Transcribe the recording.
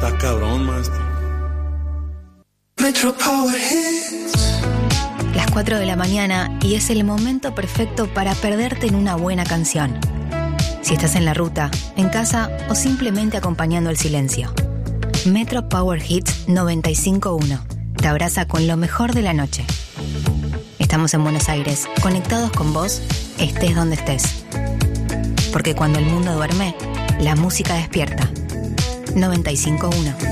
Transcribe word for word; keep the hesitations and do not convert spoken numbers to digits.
Está cabrón, maestro. Metro Power Hits. Las cuatro de la mañana y es el momento perfecto para perderte en una buena canción. Si estás en la ruta, en casa o simplemente acompañando el silencio. Metro Power Hits noventa y cinco punto uno te abraza con lo mejor de la noche. Estamos en Buenos Aires, conectados con vos, estés donde estés. Porque cuando el mundo duerme, la música despierta. noventa y cinco punto uno